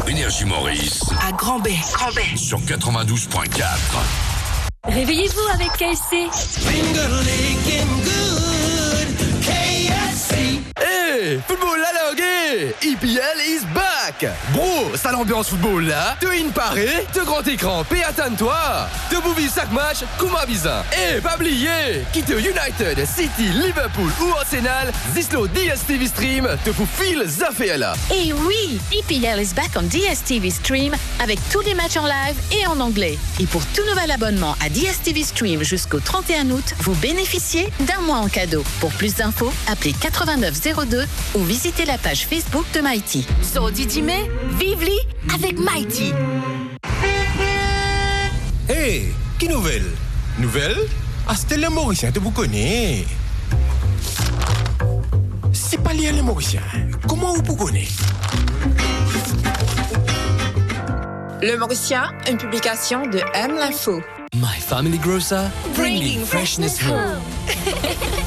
Énergie Maurice. À Grand B. Sur 92.4. Réveillez-vous avec KFC. Hey, football la langue, EPL is back. Bro, ça l'ambiance football là. Te in paré, te grand écran, paie attends-toi. Te bouvis chaque match, comme à bizarre. Et pas oublier, quitte United, City, Liverpool ou Arsenal, Zislo DSTV Stream te pour fil Zafela. Et oui, EPL is back on DSTV Stream avec tous les matchs en live et en anglais. Et pour tout nouvel abonnement à DSTV Stream jusqu'au 31 août, vous bénéficiez d'un mois en cadeau. Pour plus d'infos, appelez 8902 ou visitez la page Facebook de Mighty. So Didi May, vive-li avec Mighty. Hey, qui nouvelle? Nouvelle? Ah, c'était le Mauricien, tu vous connais. C'est pas lié le Mauricien. Comment vous connaissez? Le Mauricien, une publication de M L'Info. My Family Grocer, bringing freshness home.